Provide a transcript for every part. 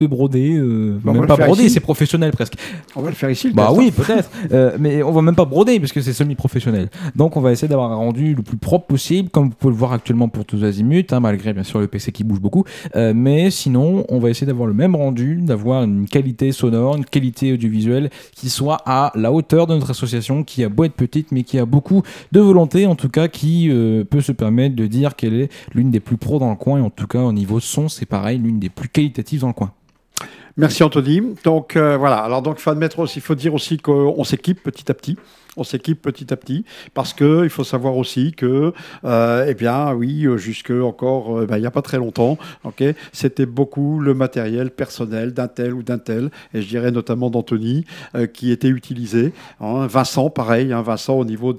broder, on va même le pas faire broder, ici. c'est professionnel presque. On va le faire ici. Le Bah test, oui, peut-être, mais on va même pas broder parce que c'est semi-professionnel. Donc on va essayer d'avoir un rendu le plus propre possible, comme vous pouvez le voir actuellement pour tous azimuts, malgré bien sûr le PC qui bouge beaucoup. Mais sinon, on va essayer d'avoir le même rendu, d'avoir une qualité sonore, une qualité audiovisuelle qui soit à la hauteur de notre association, qui a beau être petite, mais qui a beaucoup de volonté, en tout cas, qui peut se permettre de dire qu'elle est l'une des plus pros dans le coin, et en tout cas au niveau son, c'est pareil, l'une des plus qualitatives dans le coin. Merci Anthony. Donc voilà. Alors donc il faut dire aussi qu'on s'équipe petit à petit. On s'équipe petit à petit parce que il faut savoir aussi que eh bien oui, jusque encore il y a pas très longtemps, ok, c'était beaucoup le matériel personnel d'un tel ou d'un tel, et je dirais notamment d'Anthony qui était utilisé. Vincent pareil, Vincent au niveau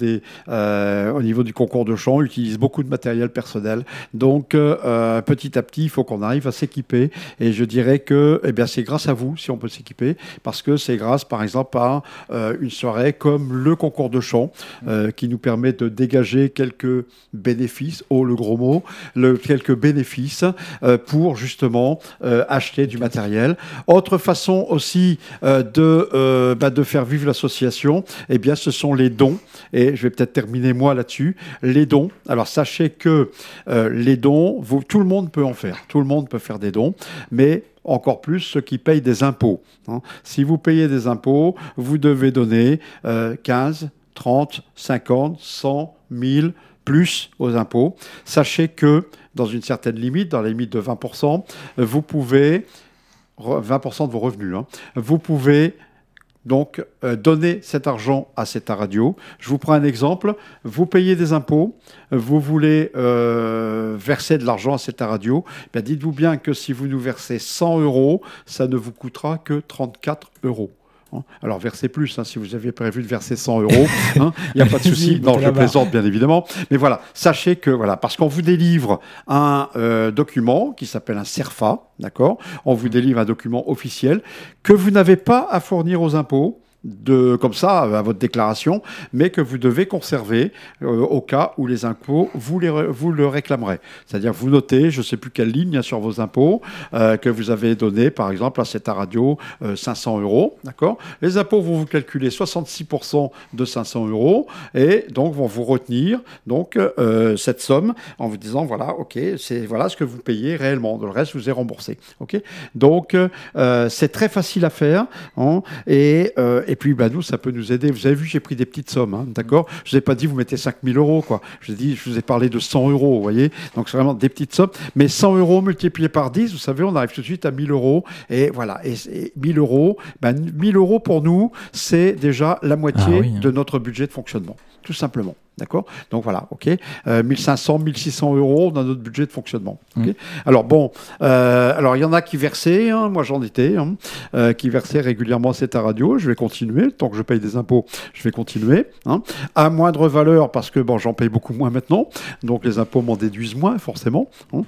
du concours de chant utilise beaucoup de matériel personnel. Donc petit à petit il faut qu'on arrive à s'équiper, et je dirais que eh bien c'est grâce à vous si on peut s'équiper, parce que c'est grâce par exemple à une soirée comme le concours de chant qui nous permet de dégager quelques bénéfices, le gros mot, quelques bénéfices pour justement acheter du matériel. Autre façon aussi de faire vivre l'association, eh bien ce sont les dons, et je vais peut-être terminer moi là-dessus. Les dons, alors sachez que les dons, tout le monde peut en faire, tout le monde peut faire des dons, mais encore plus ceux qui payent des impôts. Si vous payez des impôts, vous devez donner 15, 30, 50, 100, 1000 plus aux impôts. Sachez que dans une certaine limite, dans la limite de 20%, vous pouvez, 20% de vos revenus, vous pouvez donc donner cet argent à cette radio. Je vous prends un exemple. Vous payez des impôts, vous voulez verser de l'argent à cette radio. Bien, dites-vous bien que si vous nous versez 100 €, ça ne vous coûtera que 34 €. Alors versez plus, si vous aviez prévu de verser 100 €, il n'y a pas de souci. Non, je plaisante bien évidemment. Mais voilà, sachez que, parce qu'on vous délivre un document qui s'appelle un CERFA, d'accord ? On vous délivre un document officiel que vous n'avez pas à fournir aux impôts, comme ça, à votre déclaration, mais que vous devez conserver au cas où les impôts vous le réclameraient. C'est-à-dire vous notez, je ne sais plus quelle ligne sur vos impôts, que vous avez donné, par exemple, à cette radio 500 €, d'accord ? Les impôts vont vous calculer 66% de 500 €, et donc vont vous retenir donc, cette somme en vous disant, voilà, ok, voilà ce que vous payez réellement, le reste vous est remboursé. Okay ? Donc, c'est très facile à faire, et puis, nous, ça peut nous aider. Vous avez vu, j'ai pris des petites sommes, d'accord ? Je ne vous ai pas dit, vous mettez 5 000 €, quoi. Je vous ai parlé de 100 €, vous voyez ? Donc, c'est vraiment des petites sommes. Mais 100 € multiplié par 10, vous savez, on arrive tout de suite à 1 000 €. Et voilà. Et 1 000 €, 1 000 € pour nous, c'est déjà la moitié de notre budget de fonctionnement. Tout simplement. D'accord ? Donc voilà, ok. 1500, 1600 € dans notre budget de fonctionnement. Okay. Alors bon, il y en a qui versaient, moi j'en étais, qui versaient régulièrement cette radio. Je vais continuer, tant que je paye des impôts, je vais continuer. À moindre valeur, parce que j'en paye beaucoup moins maintenant, donc les impôts m'en déduisent moins, forcément.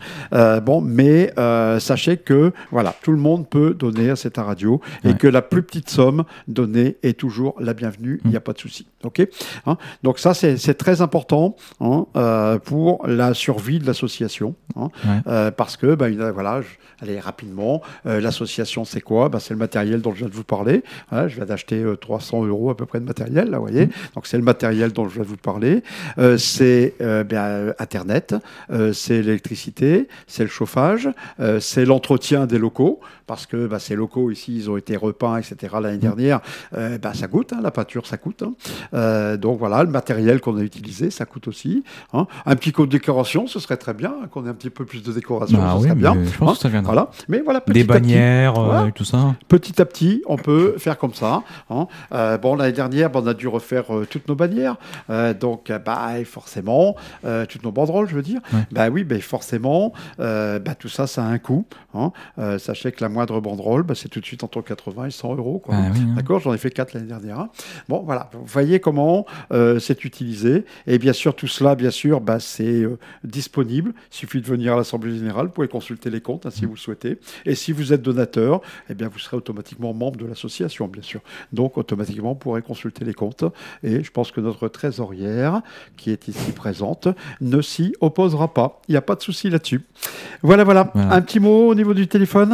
Mais sachez que voilà, tout le monde peut donner à cette radio, et que la plus petite somme donnée est toujours la bienvenue, il n'y a pas de souci. Ok ? Donc ça, c'est très important pour la survie de l'association, parce que allez rapidement, l'association c'est quoi ? C'est le matériel dont je viens de vous parler. Je viens d'acheter 300 € à peu près de matériel, là, vous voyez. Donc c'est le matériel dont je viens de vous parler. C'est Internet, c'est l'électricité, c'est le chauffage, c'est l'entretien des locaux, parce que ces locaux ici, ils ont été repeints, etc. l'année dernière. Ça coûte, la peinture, ça coûte. Donc voilà, le matériel qu'on a utilisé, ça coûte aussi. Un petit code de décoration, ce serait très bien, qu'on ait un petit peu plus de décoration, ce serait bien. Je pense que ça viendra. Voilà. Mais voilà, des bannières, tout ça. Petit à petit, on peut faire comme ça. L'année dernière, on a dû refaire toutes nos bannières. Donc, forcément, toutes nos banderoles, je veux dire. Forcément, tout ça, ça a un coût. Sachez que la moindre banderole, c'est tout de suite entre 80 et 100 €. Quoi. D'accord ? J'en ai fait 4 l'année dernière. Bon, voilà. Vous voyez comment c'est utilisé. Et bien sûr, tout cela, c'est disponible. Il suffit de venir à l'Assemblée Générale. Vous pouvez consulter les comptes si vous le souhaitez. Et si vous êtes donateur, vous serez automatiquement membre de l'association, bien sûr. Donc, automatiquement, vous pourrez consulter les comptes. Et je pense que notre trésorière, qui est ici présente, ne s'y opposera pas. Il n'y a pas de souci là-dessus. Voilà. Un petit mot au niveau du téléphone ?